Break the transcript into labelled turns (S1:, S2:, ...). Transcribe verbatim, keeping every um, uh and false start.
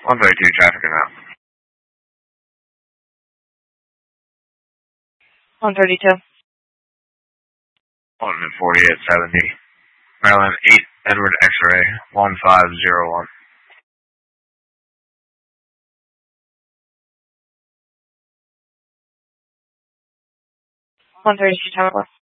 S1: one thirty-two traffic and now.
S2: one thirty-two.
S1: one forty-eight seventy. Maryland eight, Edward X-ray, one five zero one.
S2: one thirty-two, Tower.